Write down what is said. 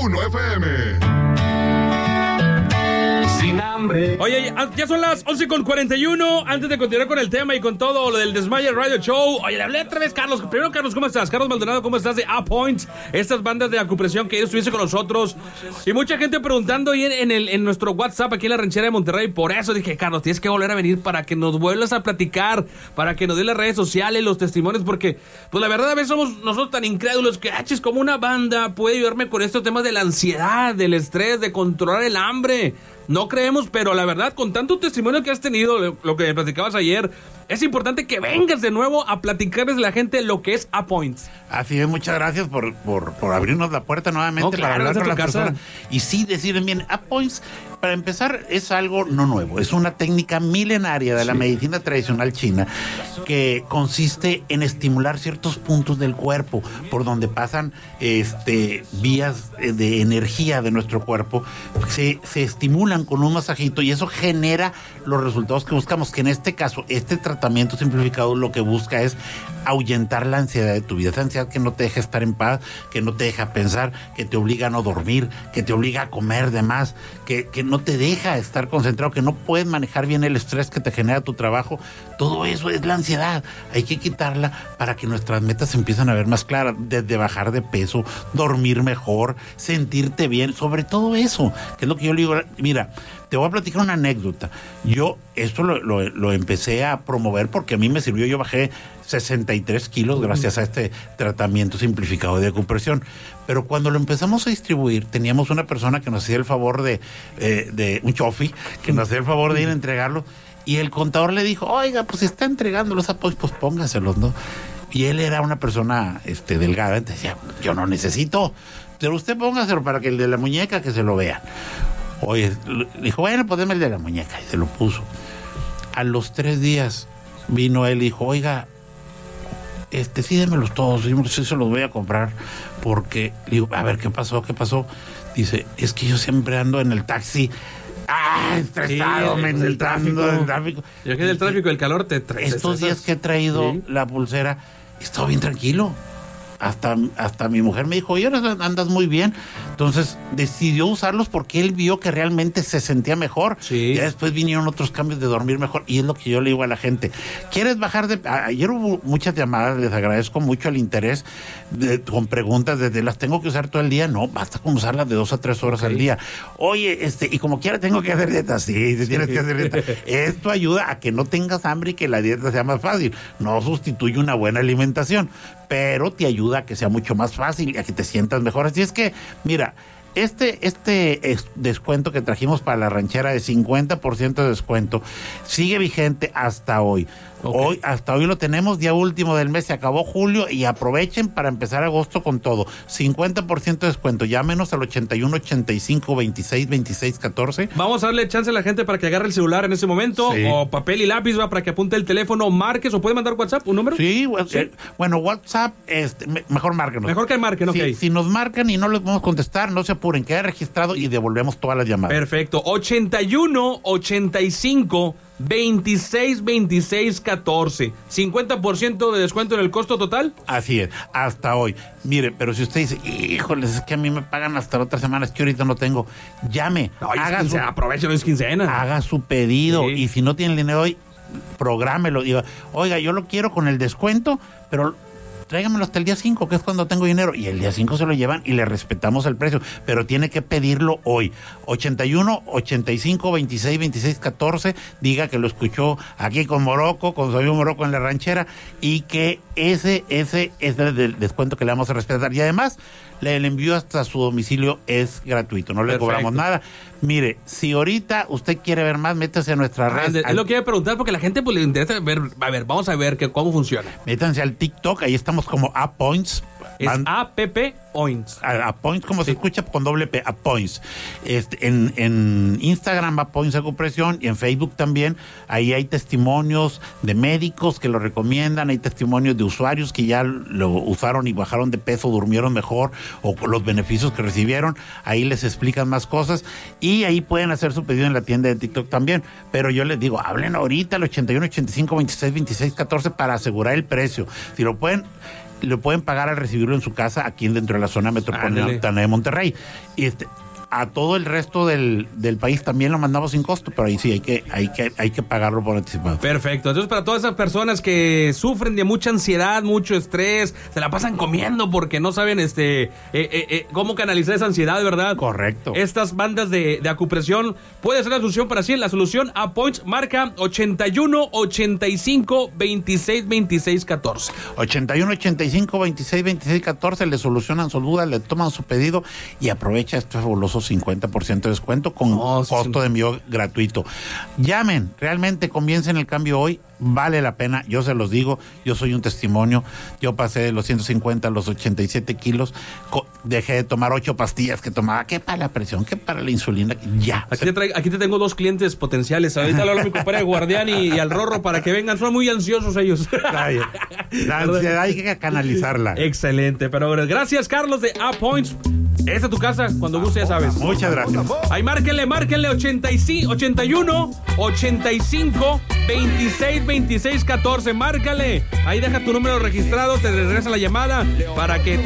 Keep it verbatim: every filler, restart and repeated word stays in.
uno F M. Sin hambre. Oye, ya son las once con cuarenta y uno. Antes de continuar con el tema y con todo lo del Desmaye Radio Show, oye, le hablé otra vez, Carlos. Primero, Carlos, ¿cómo estás? Carlos Maldonado, ¿cómo estás? De A-Points, estas bandas de acupresión que ellos estuviese con nosotros. Y mucha gente preguntando ahí en, en, el, en nuestro WhatsApp aquí en la ranchera de Monterrey. Por eso dije, Carlos, tienes que volver a venir para que nos vuelvas a platicar, para que nos dé las redes sociales, los testimonios, porque, pues la verdad, a veces somos nosotros tan incrédulos que, achis, como una banda puede ayudarme con estos temas de la ansiedad, del estrés, de controlar el hambre. No creemos, pero la verdad, con tanto testimonio que has tenido, lo que me platicabas ayer, es importante que vengas de nuevo a platicarles a la gente lo que es A-Points. Así es, muchas gracias por, por, por abrirnos la puerta nuevamente, no, claro, para hablar con la persona. Y sí, decir bien, A-Points, para empezar, es algo no nuevo, es una técnica milenaria de la sí. medicina tradicional china que consiste en estimular ciertos puntos del cuerpo por donde pasan este, vías de energía de nuestro cuerpo, se, se estimulan con un masajito y eso genera los resultados que buscamos, que en este caso, este tratamiento simplificado lo que busca es ahuyentar la ansiedad de tu vida, esa ansiedad que no te deja estar en paz, que no te deja pensar, que te obliga a no dormir, que te obliga a comer de más, que, que no te deja estar concentrado, que no puedes manejar bien el estrés que te genera tu trabajo. Todo eso es la ansiedad, hay que quitarla para que nuestras metas se empiecen a ver más claras, desde bajar de peso, dormir mejor, sentirte bien, sobre todo eso, que es lo que yo le digo. Mira, te voy a platicar una anécdota. Yo esto lo, lo, lo empecé a promover porque a mí me sirvió. Yo bajé sesenta y tres kilos gracias a este tratamiento simplificado de acupresión. Pero cuando lo empezamos a distribuir, teníamos una persona que nos hacía el favor de, eh, de un chofi, que nos hacía el favor de ir a entregarlo. Y el contador le dijo, oiga, pues está entregando los apoyos, pues póngaselos, ¿no? Y él era una persona este, delgada, entonces decía, yo no necesito, pero usted póngaselo para que el de la muñeca que se lo vea. Oye, dijo, bueno, pues déme el de la muñeca, y se lo puso. A los tres días vino él y dijo, oiga, este, sí, démelos todos, yo sí se los voy a comprar, porque, digo, a ver, ¿qué pasó? ¿Qué pasó? Dice, es que yo siempre ando en el taxi, ah, estresado, sí, mentando el tráfico. el tráfico. Yo que del tráfico, el calor te trae. Estos días que he traído sí. la pulsera, he estado bien tranquilo. Hasta, hasta mi mujer me dijo, oye, andas muy bien. Entonces decidió usarlos porque él vio que realmente se sentía mejor. Sí. Ya después vinieron otros cambios de dormir mejor. Y es lo que yo le digo a la gente. ¿Quieres bajar de...? Ayer hubo muchas llamadas, les agradezco mucho el interés de, con preguntas desde las tengo que usar todo el día. No, basta con usarlas de dos a tres horas okay. al día. Oye, este, y como quiera tengo que hacer dieta. Sí, sí, tienes que hacer dieta. Esto ayuda a que no tengas hambre y que la dieta sea más fácil. No sustituye una buena alimentación, pero te ayuda a que sea mucho más fácil y a que te sientas mejor. Así es que, mira, este, este descuento que trajimos para la ranchera de cincuenta por ciento de descuento sigue vigente hasta hoy. Okay. Hoy, hasta hoy lo tenemos, día último del mes, se acabó julio y aprovechen para empezar agosto con todo. cincuenta por ciento de descuento, llámenos al ochenta y uno, ochenta y cinco, veintiséis, veintiséis, catorce. Vamos a darle chance a la gente para que agarre el celular en ese momento, sí. o papel y lápiz, va, para que apunte el teléfono, marques, o puede mandar WhatsApp, un número. Sí, ¿sí? Eh, bueno, WhatsApp, este, mejor márquenos. Mejor que marquen, ok. Si, si nos marcan y no les podemos contestar, no se apuren, queda registrado y devolvemos todas las llamadas. Perfecto, ochenta y uno, ochenta y cinco, veintiséis, veintiséis, catorce. cincuenta por ciento de descuento en el costo total. Así es, hasta hoy. Mire, pero si usted dice, híjoles, es que a mí me pagan hasta la otra semana, es que ahorita no tengo, llame. No, haga su, aprovechen, es quincena. Haga su pedido, sí. Y si no tiene el dinero hoy, prográmelo. Diga, oiga, yo lo quiero con el descuento, pero tráigamelo hasta el día cinco, que es cuando tengo dinero. Y el día cinco se lo llevan y le respetamos el precio. Pero tiene que pedirlo hoy. ochenta y uno, ochenta y cinco, veintiséis, veintiséis, catorce. Diga que lo escuchó aquí con Morocco, con su amigo Morocco en la ranchera. Y que ese, ese es el descuento que le vamos a respetar. Y además, el envío hasta su domicilio es gratuito. No le Perfecto. cobramos nada. Mire, si ahorita usted quiere ver más, métase a nuestra red. Es lo que iba a preguntar porque a la gente pues, le interesa ver. A ver, vamos a ver que, cómo funciona. Métanse al TikTok, ahí estamos como A-Points. Es A-P-P Points. A-Points, como sí. se escucha con doble P, A-Points. Este, en, en Instagram, A-Points Acupresión, y en Facebook también. Ahí hay testimonios de médicos que lo recomiendan, hay testimonios de usuarios que ya lo usaron y bajaron de peso, durmieron mejor, o los beneficios que recibieron. Ahí les explican más cosas. Y ahí pueden hacer su pedido en la tienda de TikTok también. Pero yo les digo, hablen ahorita al ochenta y uno, ochenta y cinco, veintiséis, veintiséis, catorce para asegurar el precio. Si lo pueden... lo pueden pagar al recibirlo en su casa aquí dentro de la zona metropolitana de Monterrey. Y este, a todo el resto del, del país también lo mandamos sin costo, pero ahí sí hay que, hay que, hay que pagarlo por anticipado. Perfecto. Entonces, para todas esas personas que sufren de mucha ansiedad, mucho estrés, se la pasan comiendo porque no saben este eh, eh, eh, cómo canalizar esa ansiedad, ¿verdad? Correcto. Estas bandas de, de acupresión puede ser la solución para sí. La solución Apoints marca ochenta y uno, ochenta y cinco, veintiséis, veintiséis, catorce. ochenta y uno, ochenta y cinco, veintiséis, veintiséis, catorce. Le solucionan su duda, le toman su pedido y aprovecha este fabuloso cincuenta por ciento de descuento con oh, sí, costo sí. de envío gratuito. Llamen, realmente comiencen el cambio hoy, vale la pena, yo se los digo, yo soy un testimonio, yo pasé de los ciento cincuenta a los ochenta y siete kilos, dejé de tomar ocho pastillas que tomaba, que para la presión, que para la insulina, ya. Aquí te, traigo, aquí te tengo dos clientes potenciales, ahorita le hablo a mi compadre Guardián y, y al Rorro para que vengan, son muy ansiosos ellos. Ay, la ansiedad hay que canalizarla. Excelente, pero gracias Carlos de Apoints. Esta es tu casa, cuando guste ya sabes. Muchas gracias. Ahí márquenle, márquenle ochenta y cinco, ochenta y uno, ochenta y cinco, veintiséis, veintiséis, catorce, márcale. Ahí deja tu número registrado, te regresa la llamada para que te